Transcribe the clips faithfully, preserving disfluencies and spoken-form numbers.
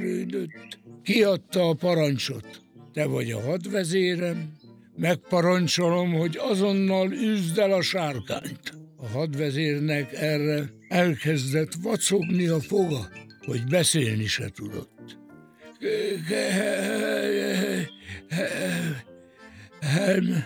verődött. Kiadta a parancsot. Te vagy a hadvezérem, megparancsolom, hogy azonnal üzd el a sárkányt. A hadvezérnek erre elkezdett vacogni a foga, hogy beszélni se tudott. Helm,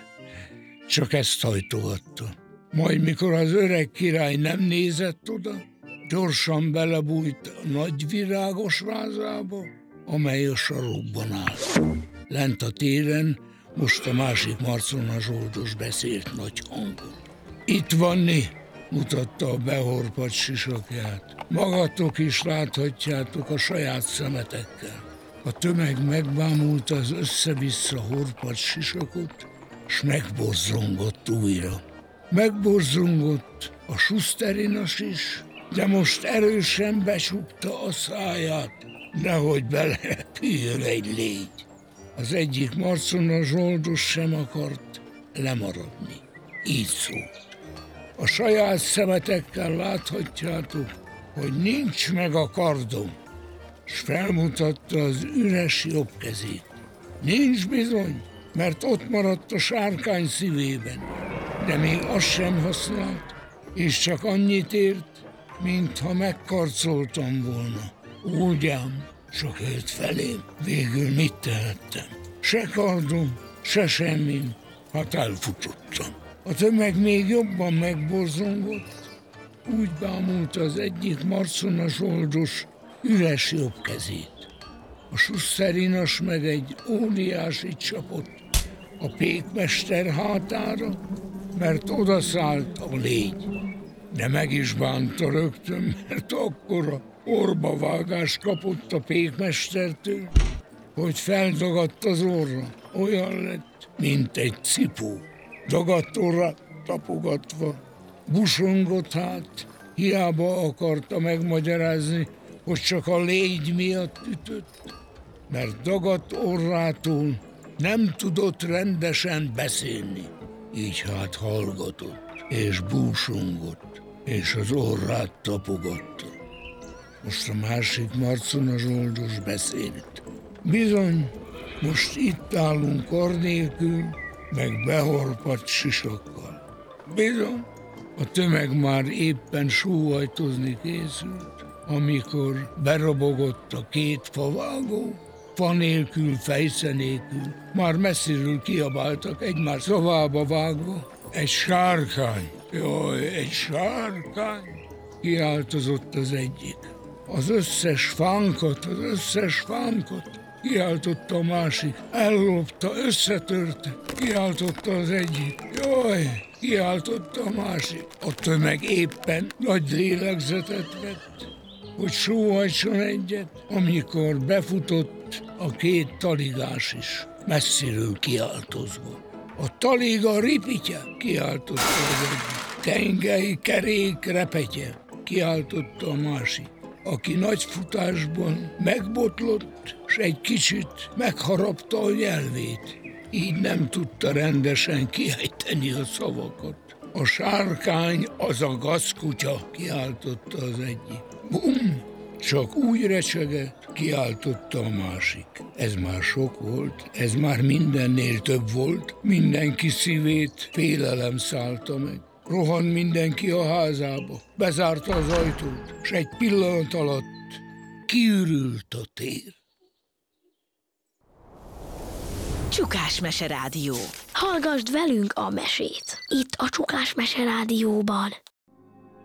csak ezt hajtogatta. Majd mikor az öreg király nem nézett oda, gyorsan belebújt a nagy virágos vázába, amely a sarokban áll. Lent a téren most a másik Marcona zsoldos beszélt nagy hangon. Itt vanni, mutatta a behorpadt sisakját. Magatok is láthatjátok a saját szemetekkel. A tömeg megbámulta az össze-vissza horpadt sisakot, s megborzongott újra. Megborzongott a Suszterinas is, de most erősen becsukta a száját, nehogy belerepüljön egy légy. Az egyik Marcona zsoldos sem akart lemaradni. Így szólt. A saját szemetekkel láthatjátok, hogy nincs meg a kardom, s felmutatta az üres jobb kezét. Nincs bizony, mert ott maradt a sárkány szívében, de még azt sem használt, és csak annyit ért, mintha megkarcoltam volna. Úgy ám, csak őt felém, végül mit tehettem? Se kardom, se semmim, hát elfutottam. A tömeg még jobban megborzongott, úgy bámulta az egyik Marcona zsoldos üres jobb kezét. A Suszterinas meg egy óriásit csapott a pékmester hátára, mert odaszállt a légy. De meg is bánta rögtön, mert akkora orbavágást kapott a pékmestertől, hogy feldagadt az orra, olyan lett, mint egy cipó. Dagadt orra tapogatva, busongott hát, hiába akarta megmagyarázni, hogy csak a légy miatt ütött, mert dagadt orrától nem tudott rendesen beszélni. Így hát hallgatott, és búsongott, és az orrát tapogatta. Most a másik Marcona zsoldos beszélt. Bizony, most itt állunk kard nélkül, meg behorpadt sisakkal. Bizony, a tömeg már éppen sóhajtozni készült, amikor berobogott a két favágó, fa nélkül, fejsze nélkül, már messziről kiabáltak egymás szavába vágva. Egy sárkány, jaj, egy sárkány, kiáltozott az egyik. Az összes fánkat, az összes fánkat, kiáltotta a másik. Ellopta, összetörte, kiáltotta az egyik. Jaj, kiáltotta a másik. A tömeg éppen nagy lélegzetet vett, hogy sóhajtson egyet, amikor befutott a két taligás is, messziről kiáltozva. A taliga ripitye, kiáltotta az egyik. Tengely, kerék, repetje, kiáltotta a másik, aki nagy futásban megbotlott, s egy kicsit megharapta a nyelvét. Így nem tudta rendesen kiejteni a szavakat. A sárkány az a gazkutya, kiáltotta az egyik. Bum! Csak úgy recsegett, kiáltotta a másik. Ez már sok volt, ez már mindennél több volt, mindenki szívét félelem szállta meg. Rohant mindenki a házába, bezárta az ajtót, s egy pillanat alatt kiürült a tér. Csukás Mese Rádió. Hallgasd velünk a mesét, itt a Csukás Mese Rádióban.